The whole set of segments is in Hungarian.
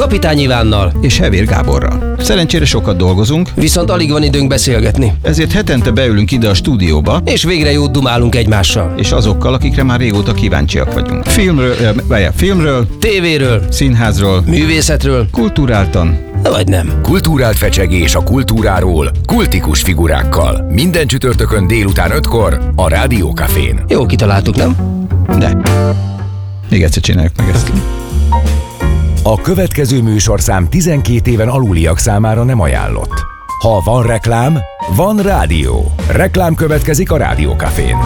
Kapitány Ivánnal és Hevér Gáborral. Szerencsére sokat dolgozunk, viszont alig van időnk beszélgetni. ezért hetente beülünk ide a stúdióba, És végre jót dumálunk egymással. és azokkal, akikre már régóta kíváncsiak vagyunk. Filmről, Tévéről, színházról, művészetről, kulturáltan. vagy nem. Kulturált fecsegés a kultúráról, kultikus figurákkal. Minden csütörtökön délután 5-kor a Rádió Cafén. Jó kitaláltuk, nem? De még egyszer csináljuk meg ezt. A következő műsorszám 12 éven aluliak számára nem ajánlott. Ha van reklám, van rádió. Reklám következik a Rádió Cafén.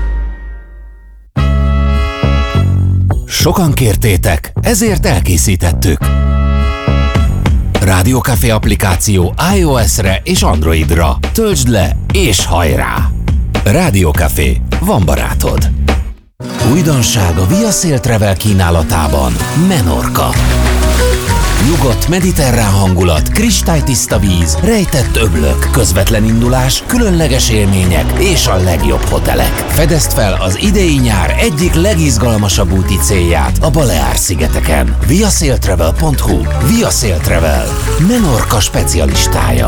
Sokan kértétek, ezért elkészítettük. Rádió Café applikáció iOS-re és Androidra. Töltsd le és hajrá! Rádió Café, van barátod. Újdonság a Via Sail Travel kínálatában. Menorca. Nyugodt mediterrán hangulat, kristálytiszta víz, rejtett öblök, közvetlen indulás, különleges élmények és a legjobb hotelek. Fedezd fel az idei nyár egyik legizgalmasabb úti célját a Baleár-szigeteken. viasailtravel.hu. Via Sail Travel, Menorca specialistája.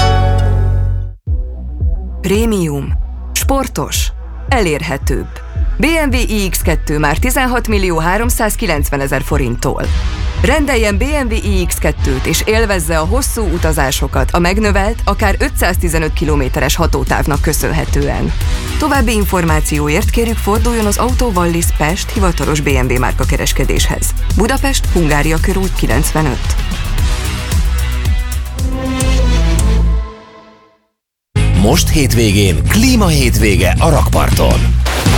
Prémium. Sportos. Elérhetőbb. BMW iX2 már 16.390.000 forinttól. Rendeljen BMW iX2-t és élvezze a hosszú utazásokat a megnövelt, akár 515 kilométeres hatótávnak köszönhetően. További információért kérjük forduljon az Auto Wallis Pest hivatalos BMW márka kereskedéshez. Budapest, Hungária körút 95. Most hétvégén klímahétvége a rakparton.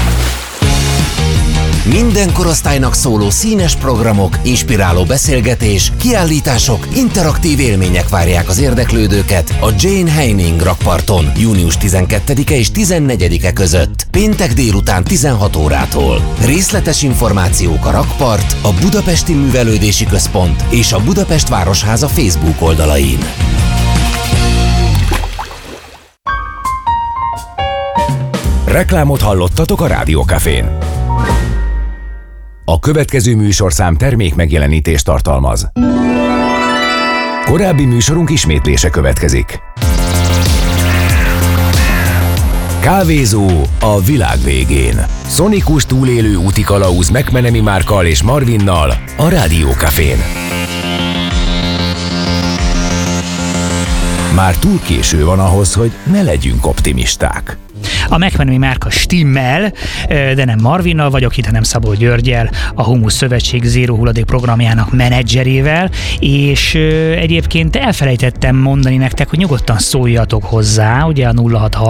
Minden korosztálynak szóló színes programok, inspiráló beszélgetés, kiállítások, interaktív élmények várják az érdeklődőket a Jane Heining rakparton június 12-e és 14-e között, péntek délután 16 órától. Részletes információk a rakpart, a Budapesti Művelődési Központ és a Budapest Városháza Facebook oldalain. Reklámot hallottatok a Rádió Cafén. A következő műsorszám termék megjelenítést tartalmaz. Korábbi műsorunk ismétlése következik. Kávézó a világ végén. Szonikus túlélő úti kalauz McMenemy Márkkal és Marvinnal a Rádió Cafén. Már túl késő van ahhoz, hogy ne legyünk optimisták. A McMenemy márka stimmel, de nem Marvinnal vagyok itt, hanem Szabó Györgyel, a Humusz Szövetség Zéró hulladék programjának menedzserével, és egyébként elfelejtettem mondani nektek, hogy nyugodtan szóljatok hozzá, ugye a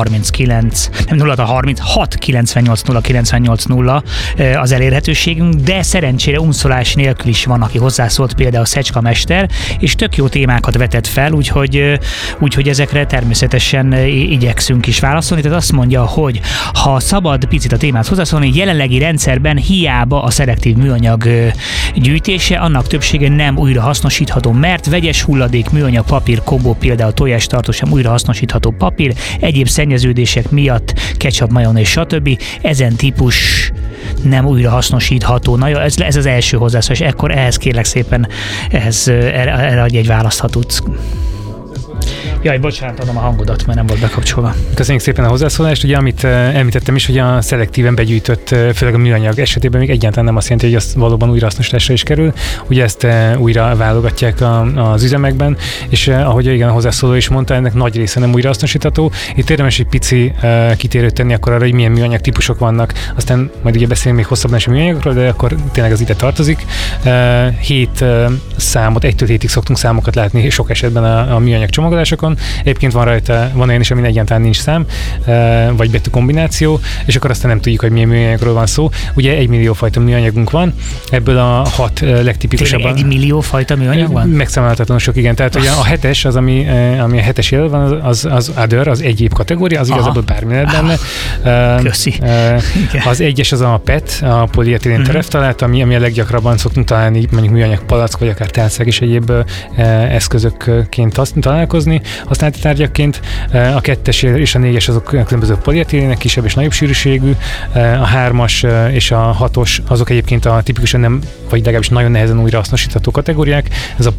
0636 98 0 98 0 az elérhetőségünk, de szerencsére unszolás nélkül is van, aki hozzászólt, például Szecska Mester, és tök jó témákat vetett fel, úgyhogy ezekre természetesen igyekszünk is válaszolni. Tehát azt mondja, hogy ha szabad picit a témát hozzászólni, jelenlegi rendszerben hiába a szelektív műanyag gyűjtése, annak többsége nem újra hasznosítható, mert vegyes hulladék, műanyag, papír, kombó, például tojástartó sem újra hasznosítható papír, egyéb szennyeződések miatt, ketchup, majonéz, stb. Ezen típus nem újra hasznosítható. Na jó, ez az első hozzászólás, ekkor ehhez kérlek szépen, erre adj egy választ, ha tudsz. Jaj, bocsánat, adom a hangodat, mert nem volt bekapcsolva. Köszönjük szépen a hozzászólást. Ugye, amit említettem is, hogy a szelektíven begyűjtött, főleg a műanyag esetében még egyáltalán nem azt jelenti, hogy az valóban újrahasznosításra is kerül. Ugye ezt újra válogatják az üzemekben, és ahogy igen, a hozzászóló is mondta, ennek nagy része nem újrahasznosítható. Itt érdemes egy pici kitérőt tenni akkor arra, hogy milyen műanyag típusok vannak. Aztán majd ugye beszélünk még hosszabban is a műanyagokról, de akkor tényleg az ide tartozik. 7 számot, 1-től 7-ig szoktunk számokat látni sok esetben a műanyag csomagolásokon. Egyébként van olyan is, amin egyáltalán nincs szám, vagy betű kombináció, és akkor aztán nem tudjuk, hogy milyen műanyagról van szó. Ugye 1 millió fajta műanyagunk van, ebből a 6 legtipikusabban. 1 millió fajta műanyag van? Megszámolhatatlanul sok, igen. Tehát ugye a 7-es, az, ami a 7-es jel van, az other, az egyéb kategória, az igazából bármi lehet benne. Köszi. Az 1-es az a PET, a polietilén tereftalát, ami a leggyakrabban szoktunk találni, mondjuk műanyag palack, vagy akár tálcák és egyéb eszközökként találkozni, használati tárgyakként. A 2-es és a 4-es azok különböző polietilének, kisebb és nagyobb sűrűségű. A 3-as és a 6-os azok egyébként a tipikusan nem, vagy legalábbis nagyon nehezen újrahasznosítható kategóriák. Ez a